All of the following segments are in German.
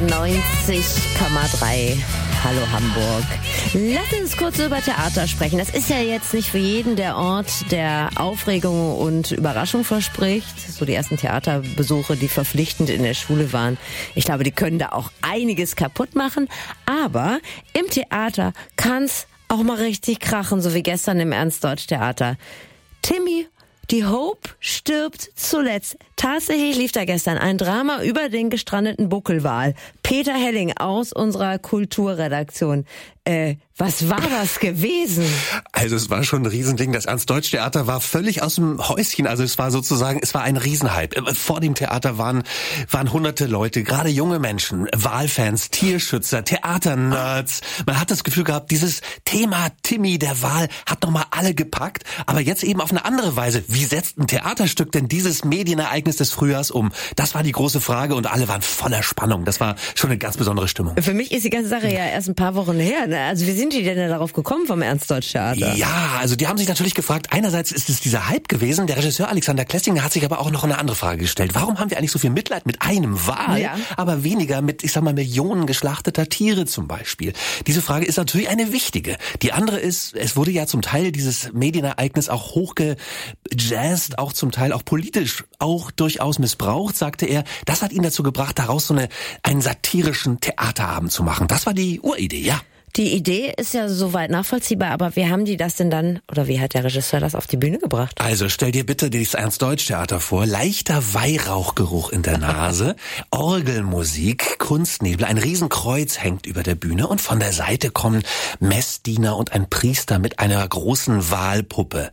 90,3. Hallo Hamburg. Lass uns kurz über Theater sprechen. Das ist ja jetzt nicht für jeden der Ort, der Aufregung und Überraschung verspricht. So die ersten Theaterbesuche, die verpflichtend in der Schule waren. Ich glaube, die können da auch einiges kaputt machen. Aber im Theater kann's auch mal richtig krachen, so wie gestern im Ernst-Deutsch-Theater. Timmy, die Hope stirbt zuletzt. Tatsächlich lief da gestern ein Drama über den gestrandeten Buckelwal. Peter Helling aus unserer Kulturredaktion. Was war das gewesen? Also es war schon ein Riesending. Das Ernst-Deutsch-Theater war völlig aus dem Häuschen. Also es war sozusagen, es war ein Riesenhype. Vor dem Theater waren hunderte Leute, gerade junge Menschen, Walfans, Tierschützer, Theaternerds. Man hat das Gefühl gehabt, dieses Thema Timmy, der Wal, hat nochmal alle gepackt. Aber jetzt eben auf eine andere Weise. Wie setzt ein Theaterstück denn dieses Medienereignis des Frühjahrs um? Das war die große Frage und alle waren voller Spannung. Das war schon eine ganz besondere Stimmung. Für mich ist die ganze Sache ja erst ein paar Wochen her. Also wie sind die denn darauf gekommen vom Ernst-Deutsch-Theater? Ja, also die haben sich natürlich gefragt, einerseits ist es dieser Hype gewesen, der Regisseur Alexander Klessinger hat sich aber auch noch eine andere Frage gestellt. Warum haben wir eigentlich so viel Mitleid mit einem Wal, aber weniger mit, ich sag mal, Millionen geschlachteter Tiere zum Beispiel? Diese Frage ist natürlich eine wichtige. Die andere ist, es wurde ja zum Teil dieses Medienereignis auch hochgejazzt, auch zum Teil auch politisch, auch durchaus missbraucht, sagte er. Das hat ihn dazu gebracht, daraus so einen satirischen Theaterabend zu machen. Das war die Uridee, ja. Die Idee ist ja soweit nachvollziehbar, aber wie haben die das denn dann, oder wie hat der Regisseur das auf die Bühne gebracht? Also stell dir bitte das Ernst-Deutsch-Theater vor, leichter Weihrauchgeruch in der Nase, Orgelmusik, Kunstnebel, ein Riesenkreuz hängt über der Bühne und von der Seite kommen Messdiener und ein Priester mit einer großen Walpuppe.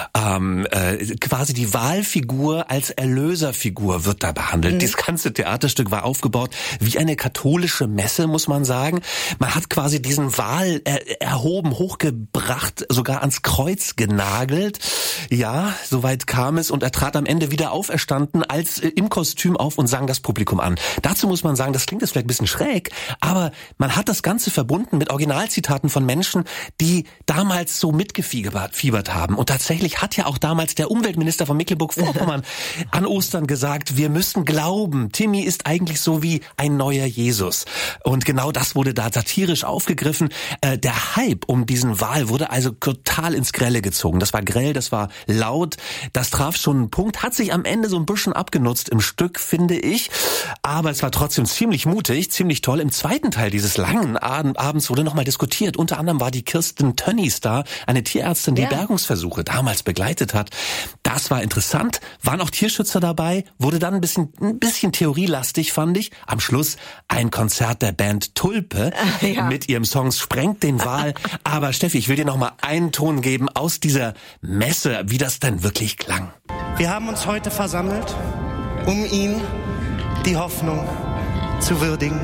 Quasi die Walfigur als Erlöserfigur wird da behandelt. Das ganze Theaterstück war aufgebaut wie eine katholische Messe, muss man sagen. Man hat quasi diesen Wal erhoben, hochgebracht, sogar ans Kreuz genagelt. Ja, soweit kam es und er trat am Ende wieder auferstanden als im Kostüm auf und sang das Publikum an. Dazu muss man sagen, das klingt jetzt vielleicht ein bisschen schräg, aber man hat das Ganze verbunden mit Originalzitaten von Menschen, die damals so mitgefiebert haben. Und tatsächlich hat ja auch damals der Umweltminister von Mecklenburg-Vorpommern an Ostern gesagt, wir müssen glauben, Timmy ist eigentlich so wie ein neuer Jesus. Und genau das wurde da satirisch aufgegriffen. Der Hype um diesen Wal wurde also total ins Grelle gezogen. Das war grell, das war laut, das traf schon einen Punkt, hat sich am Ende so ein bisschen abgenutzt im Stück, finde ich. Aber es war trotzdem ziemlich mutig, ziemlich toll. Im zweiten Teil dieses langen Abends wurde nochmal diskutiert. Unter anderem war die Kirsten Tönnies da, eine Tierärztin, die Bergungsversuche damals begleitet hat. Das war interessant. Waren auch Tierschützer dabei. Wurde dann ein bisschen theorielastig, fand ich. Am Schluss ein Konzert der Band Tulpe mit ihrem Song Sprengt den Wal. Aber Steffi, ich will dir noch mal einen Ton geben aus dieser Messe, wie das denn wirklich klang. Wir haben uns heute versammelt, um ihm die Hoffnung zu würdigen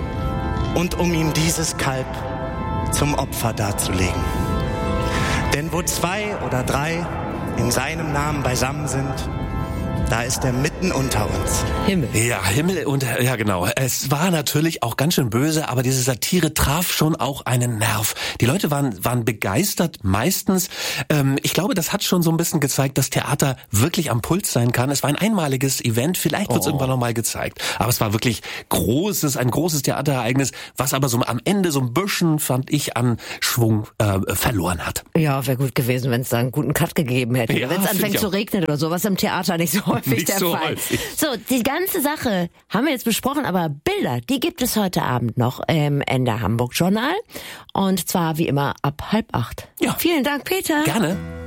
und um ihm dieses Kalb zum Opfer darzulegen. Denn wo 2 oder 3 in seinem Namen beisammen sind, da ist er mitten unter uns. Himmel. Ja, Himmel und, ja genau. Es war natürlich auch ganz schön böse, aber diese Satire traf schon auch einen Nerv. Die Leute waren begeistert, meistens. Ich glaube, das hat schon so ein bisschen gezeigt, dass Theater wirklich am Puls sein kann. Es war ein einmaliges Event, vielleicht wird es irgendwann nochmal gezeigt. Aber es war wirklich ein großes Theaterereignis, was aber so am Ende so ein bisschen, fand ich, an Schwung verloren hat. Ja, wäre gut gewesen, wenn es da einen guten Cut gegeben hätte. Ja, wenn es anfängt zu regnen oder so, was im Theater nicht so häufig nicht der so Fall. Häufig. So, die ganze Sache haben wir jetzt besprochen, aber Bilder, die gibt es heute Abend noch im NDR Hamburg Journal. Und zwar wie immer ab 7:30. Ja. Vielen Dank, Peter. Gerne.